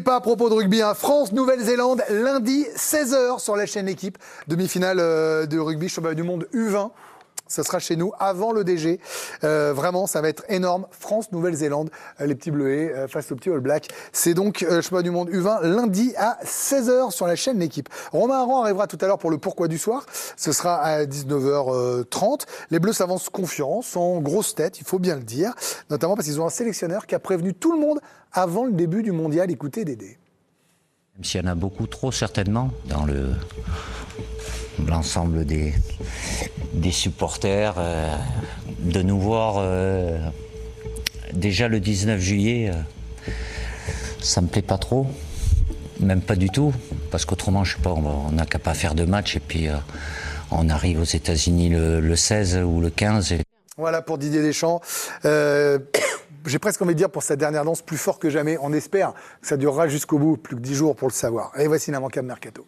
pas à propos de rugby. France-Nouvelle-Zélande, lundi, 16h sur la chaîne L'équipe. Demi-finale de rugby, championnat du monde U20. Ça sera chez nous avant le DG. Vraiment, ça va être énorme. France-Nouvelle-Zélande, les petits bleuets face aux petits All Blacks. C'est donc championnat du monde U20 lundi à 16h sur la chaîne L'équipe. Romain Aran arrivera tout à l'heure pour le pourquoi du soir. Ce sera à 19h30. Les Bleus s'avancent confiants, sans grosse tête, il faut bien le dire. Notamment parce qu'ils ont un sélectionneur qui a prévenu tout le monde avant le début du mondial. Écoutez Dédé. Même s'il y en a beaucoup trop, certainement, dans l'ensemble des supporters, de nous voir déjà le 19 juillet, ça me plaît pas trop, même pas du tout, parce qu'autrement, je sais pas, on n'a qu'à pas faire de match et puis on arrive aux États-Unis le 16 ou le 15. Voilà pour Didier Deschamps. J'ai presque envie de dire pour sa dernière danse, plus fort que jamais. On espère que ça durera jusqu'au bout, plus que 10 jours pour le savoir. Et voici l'immanquable Mercato.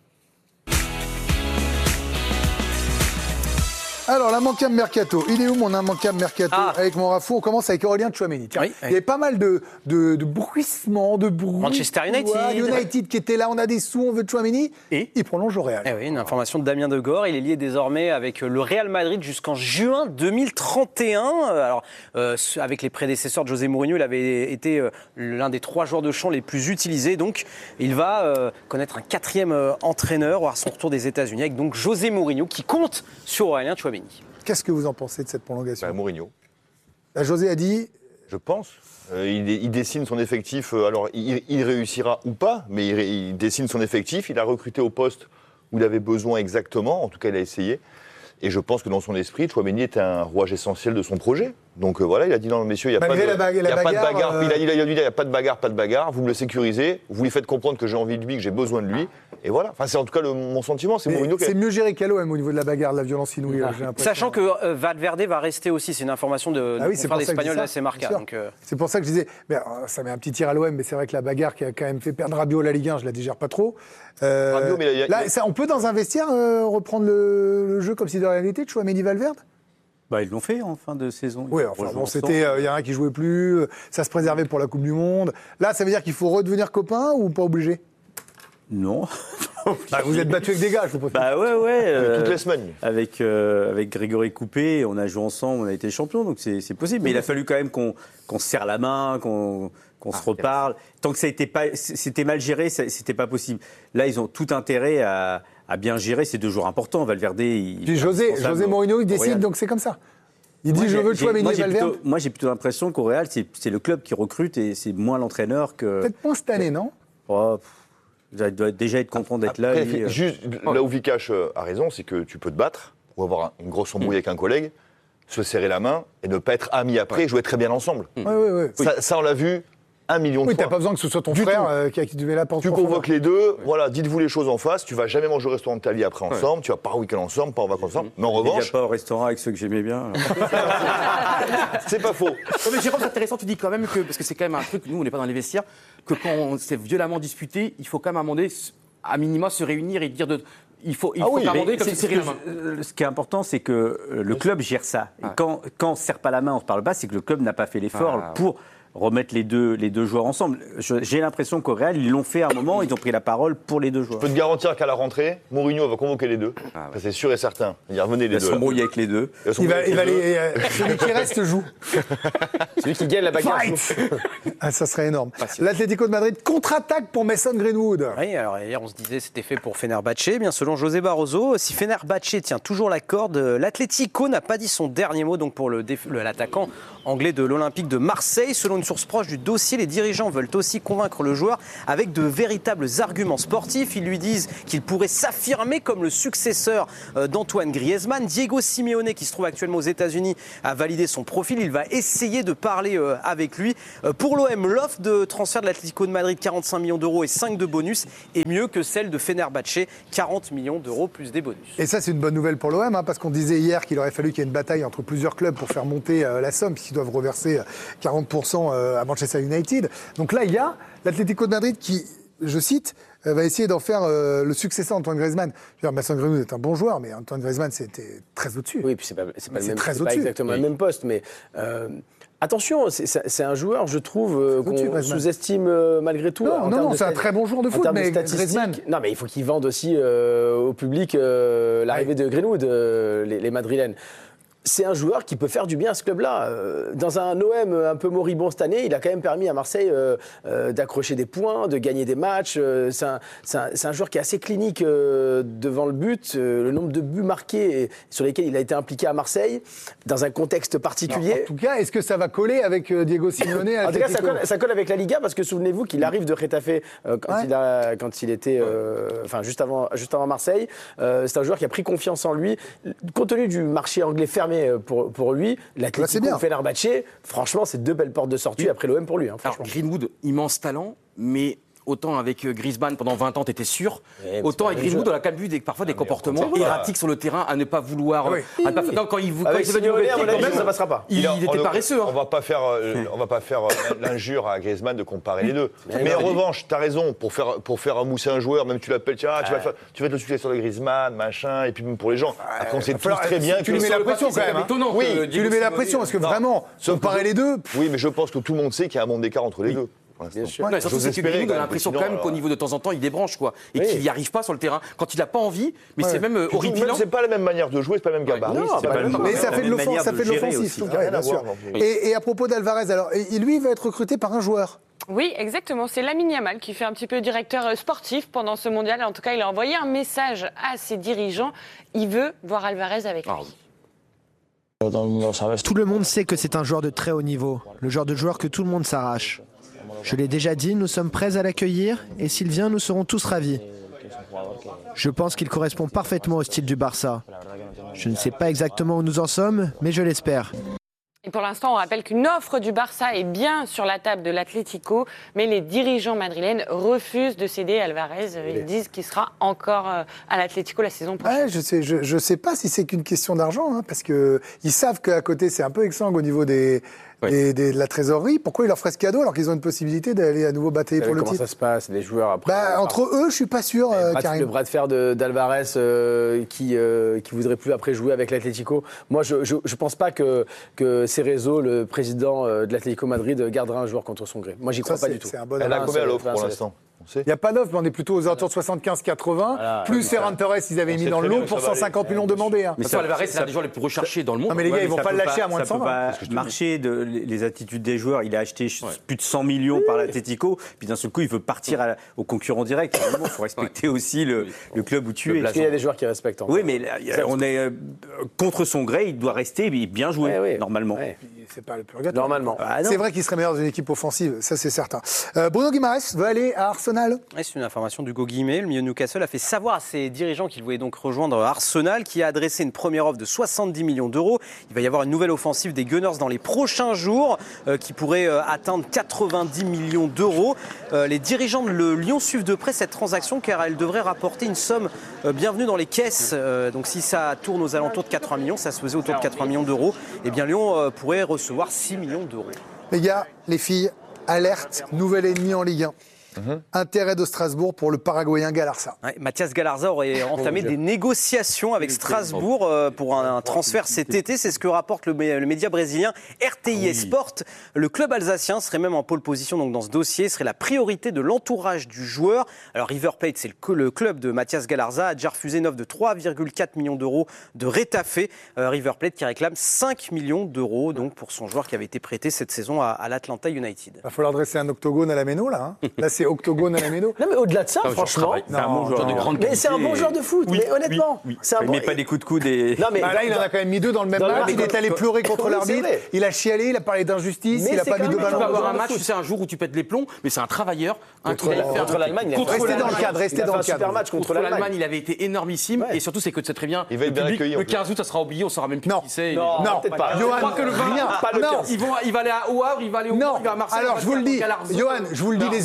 Alors, l'immanquable Mercato. Il est où mon immanquable Mercato avec mon Rafou? On commence avec Aurélien Tchouaméni. Tiens, oui. Il y avait pas mal de bruissements, de bruit. Manchester United. United qui était là, on a des sous, on veut Tchouaméni. Et il prolonge au Real. Eh oui, une information de Damien Degore. Il est lié désormais avec le Real Madrid jusqu'en juin 2031. Alors, avec les prédécesseurs de José Mourinho, il avait été l'un des 3 joueurs de champ les plus utilisés. Donc, il va connaître un 4e entraîneur, avoir son retour des États-Unis avec donc José Mourinho qui compte sur Aurélien Tchouaméni. Qu'est-ce que vous en pensez de cette prolongation? Mourinho. José a dit... Je pense. Il dessine son effectif. Alors, il réussira ou pas, mais il dessine son effectif. Il a recruté au poste où il avait besoin exactement. En tout cas, il a essayé. Et je pense que dans son esprit, Tchouaméni était un rouage essentiel de son projet. Donc voilà, il a dit non, messieurs, il n'y a pas de bagarre. Il a pas de bagarre, pas de bagarre. Vous me le sécurisez. Vous lui faites comprendre que j'ai envie de lui, que j'ai besoin de lui. Et voilà. Enfin, c'est en tout cas mon sentiment. C'est Mourinho. C'est mieux géré qu'à l'OM au niveau de la bagarre, de la violence inouïe. Sachant que Valverde va rester aussi. C'est une information de confrère d'Espagnol de la Marca. C'est pour ça que je disais, ça met un petit tir à l'OM, mais c'est vrai que la bagarre qui a quand même fait perdre Rabiot la Ligue 1, je la digère pas trop. On peut dans un vestiaire reprendre le jeu comme si de rien n'était, Tchouaméni Valverde? Ils l'ont fait en fin de saison. Oui, c'était, il y en a un qui jouait plus, ça se préservait pour la Coupe du Monde. Là, ça veut dire qu'il faut redevenir copain ou pas obligé? Non. Vous êtes battu avec des gars, je vous pose. Ouais. Toutes les semaines. Avec Grégory Coupé, on a joué ensemble, on a été champion, donc c'est possible. Mais il a fallu quand même qu'on se serre la main, qu'on se reparle. Tant que c'était mal géré, c'était pas possible. Là, ils ont tout intérêt à bien gérer ces 2 jours importants. Valverde, Puis José Mourinho, il décide, donc c'est comme ça. Il dit je veux Tchouaméni Valverde. Moi, j'ai plutôt l'impression qu'au Real, c'est le club qui recrute et c'est moins l'entraîneur que. Peut-être moins cette année, non? Il doit déjà être content d'être là. Juste là où Vikash a raison, c'est que tu peux te battre ou avoir une grosse embrouille avec un collègue, se serrer la main et ne pas être amis après et jouer très bien ensemble. Ça, on l'a vu 1 million de fois. Oui, t'as pas besoin que ce soit ton frère qui devait la porte. Tu convoques les deux, voilà, dites-vous les choses en face. Tu vas jamais manger au restaurant de ta vie après ensemble. Tu vas pas au week-end ensemble, pas en vacances ensemble. Mais en revanche, déjà pas au restaurant avec ceux que j'aimais bien. C'est pas faux. Mais Jérôme, c'est intéressant. Tu dis quand même que parce que c'est quand même un truc. Nous, on n'est pas dans les vestiaires. Que quand on s'est violemment disputé, il faut quand même à un moment donné, à minima, se réunir et dire il faut qu'à un moment donné, comme serrer la main. Ce qui est important, c'est que le club gère ça. Et quand on ne serre pas la main, on ne se parle pas, c'est que le club n'a pas fait l'effort pour remettre les deux joueurs ensemble. J'ai l'impression qu'au Real, ils l'ont fait à un moment, ils ont pris la parole pour les 2 joueurs. Je peux te garantir qu'à la rentrée, Mourinho va convoquer les 2. C'est sûr et certain. Il va revenir les 2. Il va s'embrouiller avec les 2. Celui qui reste joue. Celui qui gagne la bagarre. Ça serait énorme. L'Atlético de Madrid contre-attaque pour Mason Greenwood. Oui, alors hier on se disait c'était fait pour Fenerbahçe. Bien selon José Barroso, si Fenerbahçe tient toujours la corde, l'Atlético n'a pas dit son dernier mot donc pour l'attaquant anglais de l'Olympique de Marseille. Selon une source proche du dossier, les dirigeants veulent aussi convaincre le joueur avec de véritables arguments sportifs. Ils lui disent qu'il pourrait s'affirmer comme le successeur d'Antoine Griezmann. Diego Simeone, qui se trouve actuellement aux États-Unis, a validé son profil. Il va essayer de parler avec lui. Pour l'OM, l'offre de transfert de l'Atlético de Madrid, 45 millions d'euros et 5 de bonus, est mieux que celle de Fenerbahçe, 40 millions d'euros plus des bonus. Et ça, c'est une bonne nouvelle pour l'OM, parce qu'on disait hier qu'il aurait fallu qu'il y ait une bataille entre plusieurs clubs pour faire monter la somme, puisqu'ils doivent reverser 40% à Manchester United. Donc là, il y a l'Atlético de Madrid qui, je cite, va essayer d'en faire le successeur d'Antoine Griezmann. Je veux dire, Mason Greenwood est un bon joueur, mais Antoine Griezmann, c'était très au-dessus. Oui, puis c'est pas exactement le même poste, mais Attention, c'est un joueur, je trouve, qu'on sous-estime malgré tout. Non, c'est un très bon joueur de foot, mais Griezmann. Non, mais il faut qu'il vende aussi au public l'arrivée de Greenwood, les Madrilènes. C'est un joueur qui peut faire du bien à ce club-là. Dans un OM un peu moribond cette année, il a quand même permis à Marseille d'accrocher des points, de gagner des matchs. C'est un joueur qui est assez clinique devant le but. Le nombre de buts marqués sur lesquels il a été impliqué à Marseille, dans un contexte particulier. Non, en tout cas, est-ce que ça va coller avec Diego Simeone? En tout cas, ça colle avec la Liga, parce que souvenez-vous qu'il arrive de Getafe quand il était juste avant Marseille. C'est un joueur qui a pris confiance en lui. Compte tenu du marché anglais fermé pour lui, l'Atlético Fenerbahçe, franchement, c'est 2 belles portes de sortie après l'OM pour lui. Alors, Greenwood, immense talent, mais autant avec Griezmann, pendant 20 ans, t'étais sûr. Autant avec Greenwood, on a quand même vu parfois des comportements erratiques sur le terrain, à ne pas vouloir. Quand il ça passera pas. Il était paresseux. On va pas faire l'injure à Griezmann de comparer les deux. Mais en revanche, t'as raison, pour faire mousser un joueur, même tu l'appelles, tu vas être le successeur de Griezmann, machin, et puis même pour les gens. Après, on sait tous très bien que. Tu lui mets la pression quand même. Oui, tu lui mets la pression, parce que vraiment, comparer les deux. Oui, mais je pense que tout le monde sait qu'il y a un monde d'écart entre les deux. Bien sûr. Ouais, surtout, c'est que Greenwood a l'impression quand même qu'au niveau de temps en temps, il débranche, quoi. Et qu'il n'y arrive pas sur le terrain. Quand il n'a pas envie, mais c'est même horripilant. C'est pas la même manière de jouer, c'est pas le même gabarit. Mais ça fait de l'offensif, bien sûr. Et à propos d'Alvarez, alors, lui, il va être recruté par un joueur. Oui, exactement. C'est Lamine Yamal qui fait un petit peu directeur sportif pendant ce mondial. En tout cas, il a envoyé un message à ses dirigeants. Il veut voir Alvarez avec lui. Tout le monde sait que c'est un joueur de très haut niveau, le genre de joueur que tout le monde s'arrache. Je l'ai déjà dit, nous sommes prêts à l'accueillir et s'il vient, nous serons tous ravis. Je pense qu'il correspond parfaitement au style du Barça. Je ne sais pas exactement où nous en sommes, mais je l'espère. Et pour l'instant, on rappelle qu'une offre du Barça est bien sur la table de l'Atlético, mais les dirigeants madrilènes refusent de céder Alvarez. Ils disent qu'il sera encore à l'Atlético la saison prochaine. Je sais pas si c'est qu'une question d'argent, parce qu'ils savent qu'à côté, c'est un peu exsangue au niveau de la trésorerie. Pourquoi ils leur feraient ce cadeau alors qu'ils ont une possibilité d'aller à nouveau batailler pour le titre? Comment ça se passe, les joueurs après? Entre eux, je suis pas sûr, Karim. Le bras de fer d'Alvarez qui voudrait plus après jouer avec l'Atlético. Moi, je pense pas que Cerezo, le président de l'Atlético Madrid, gardera un joueur contre son gré. Moi, j'y crois pas du tout. Elle a combien l'offre pour l'instant? Il n'y a pas d'offre, mais on est plutôt aux alentours de 75-80. Plus Ferran Torres, ils avaient mis dans le lot pour 150 millions demandés. Mais Alvarez, c'est l'un des joueurs les plus recherchés dans le monde. Non, mais les gars, ils vont pas le lâcher à moins de 100. Ça peut pas marcher, les attitudes des joueurs. Il a acheté plus de 100 millions par l'Atlético, puis d'un seul coup, il veut partir au concurrent direct. Il faut respecter aussi le club où tu es. Parce qu'il y a des joueurs qui respectent. Oui, mais on est contre son gré, il doit rester et bien jouer, normalement. C'est pas le purgatoire. Normalement. C'est vrai qu'il serait meilleur dans une équipe offensive, ça c'est certain. Bruno Guimaraes veut aller à Arsenal. C'est une information d'Hugo Guillemet. Le milieu de Newcastle a fait savoir à ses dirigeants qu'il voulait donc rejoindre Arsenal, qui a adressé une première offre de 70 millions d'euros. Il va y avoir une nouvelle offensive des Gunners dans les prochains jours, qui pourrait atteindre 90 millions d'euros. Les dirigeants de Lyon suivent de près cette transaction, car elle devrait rapporter une somme bienvenue dans les caisses. Donc si ça tourne aux alentours de 80 millions, ça se faisait autour de 80 millions d'euros, eh bien Lyon pourrait recevoir 6 millions d'euros. Les gars, les filles, alerte, nouvel ennemi en Ligue 1. Intérêt de Strasbourg pour le Paraguayen Galarza. Mathias Galarza aurait entamé des négociations avec Strasbourg pour un transfert cet été. C'est ce que rapporte le média brésilien RTI Sport. Le club alsacien serait même en pole position donc, dans ce dossier, serait la priorité de l'entourage du joueur. Alors River Plate, c'est le club de Mathias Galarza, a déjà refusé une offre de 3,4 millions d'euros de Retafe. River Plate qui réclame 5 millions d'euros donc, pour son joueur qui avait été prêté cette saison à l'Atlanta United. Il va falloir dresser un octogone à la Méno, là. Là, c'est octogone à la Méno. Non, mais au-delà de ça, franchement. C'est un bon joueur de grande qualité. Mais c'est un bon joueur de foot, mais honnêtement. Il ne met pas des coups de coude. Non, mais là, il en a quand même mis 2 dans le même match. Il est allé pleurer contre l'arbitre. Il a chialé, il a parlé d'injustice, il n'a pas mis de ballon. Tu vas avoir un match, c'est un jour où tu pètes les plombs, mais c'est un travailleur. Contre l'Allemagne, restez dans le cadre. Restez dans le super match contre l'Allemagne. Il avait été énormissime. Et surtout, c'est que tu sais très bien. Il va être bien accueilli. Le 15 août, ça sera oublié, on ne saura même plus qui c'est. Non, peut-être pas. Johan, il va aller au Havre, il va aller au Mans, il va à Marseille. Alors, je vous le dis, Johan, je vous le dis les yeux dans les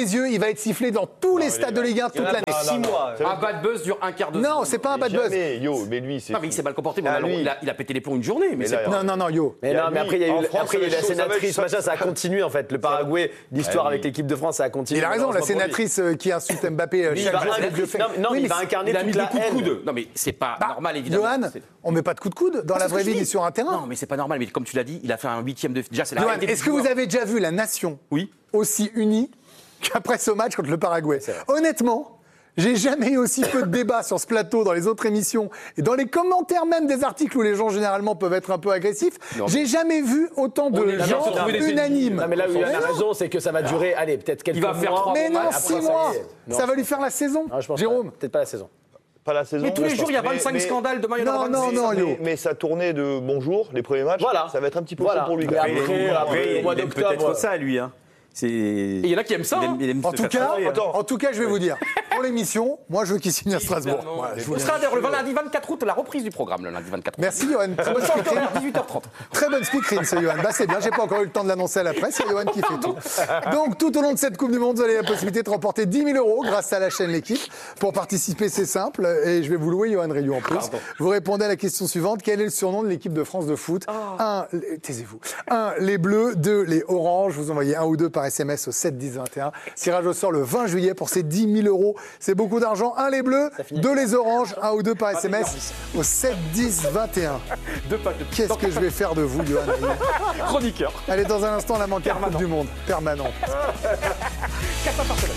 mes yeux, il va être sifflé dans tous les stades de Ligue 1 toute l'année. 6 mois. Un bad buzz dure un quart de Non, c'est pas un bad buzz. Mais lui, c'est. Non, mais il s'est mal comporté, mais Ah, lui. il a pété les plombs une journée. Mais Mais là, c'est pas... Non, yo. Mais non, mais après, il y a eu la sénatrice, ça va être- machin, ça a continué en fait. Le Paraguay, l'histoire avec l'équipe de France, ça a continué. Il a raison, la Malheureusement pour lui. sénatrice qui insulte Mbappé Il chaque va jour, c'est Dieu fait. non, Oui, il mais va incarner Il a mis toute deux la coups de haine. coude. Non, mais c'est pas normal, évidemment. Johan, on met pas de coup de coude dans la vraie vie ni sur un terrain. Non, mais c'est pas normal. Mais comme tu l'as dit, il a fait un 8e de. Déjà, c'est la Johan, réalité du est-ce que vous joueur. avez déjà vu la nation Oui. aussi unie qu'après ce match contre le Paraguay? Honnêtement, j'ai jamais eu aussi peu de débats sur ce plateau dans les autres émissions et dans les commentaires même des articles où les gens généralement peuvent être un peu agressifs. J'ai jamais vu autant de est bien gens sûr trouvé des unanimes. Non, mais là où il a raison, c'est que ça va durer, allez, peut-être quelques Il va mois. faire 3 Mais non, Après, 6 ça y mois. est. Non, Ça va lui faire la saison. Non, je pense Jérôme. pas. Peut-être pas la saison. Pas la saison. Mais tous les jours, il y a 25 scandales. Demain, il y en aura Non, 26. non, yo. Mais sa tournée de bonjour, les premiers matchs, Voilà. ça va être un petit peu Voilà. chaud pour lui. Mais quand même. après, au mois il aime d'octobre. peut-être ça, lui. Hein. Et il y en a qui aiment ça. hein. En tout cas, je vais vous dire, pour l'émission, moi je veux qu'il signe à Strasbourg. Voilà, je vous On le sera dis. d'ailleurs le lundi 24 août, la reprise du programme, le lundi 24 août. Merci Johan. Très bonne Bonne chance, speakerine. 18h30. Très bonne speakerine, ce Johan. Bah c'est bien, j'ai pas encore eu le temps de l'annoncer à la presse, c'est Johan qui fait tout. Donc tout au long de cette Coupe du Monde, vous avez la possibilité de remporter 10 000 € grâce à la chaîne L'équipe. Pour participer, c'est simple, et je vais vous louer Johan Rioux en plus. Vous répondez à la question suivante, quel est le surnom de l'équipe de France de foot 1, taisez-vous. 1, les bleus, 2, les oranges. Vous envoyez 1 ou 2 par SMS au 7 10 21. Tirage au sort le 20 juillet pour ces 10 000 €. C'est beaucoup d'argent. 1 les bleus, 2 les oranges, 1 ou 2 par SMS au 7 10 21. Deux packs de Qu'est-ce que je vais faire de vous, Johan Rioux? chroniqueurs. Allez, dans un instant, la manquée Coupe du Monde. Permanent. 4 fois par semaine.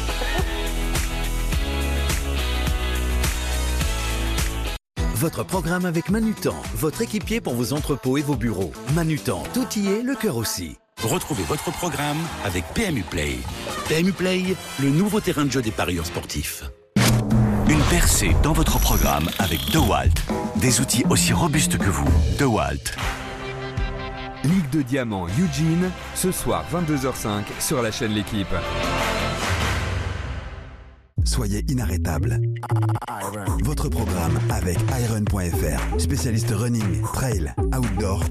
Votre programme avec Manutan, votre équipier pour vos entrepôts et vos bureaux. Manutan, tout y est, le cœur aussi. Retrouvez votre programme avec PMU Play. PMU Play, le nouveau terrain de jeu des parieurs sportifs. Une percée dans votre programme avec DeWalt. Des outils aussi robustes que vous. DeWalt. Ligue de Diamant Eugene, ce soir 22h05 sur la chaîne L'équipe. Soyez inarrêtable. Votre programme avec Iron.fr, spécialiste running, trail, outdoor